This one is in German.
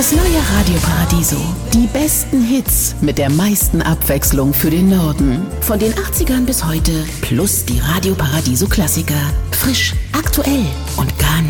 Das neue Radio Paradiso. Die besten Hits mit der meisten Abwechslung für den Norden. Von den 80ern bis heute. Plus die Radio Paradiso Klassiker. Frisch, aktuell und ganz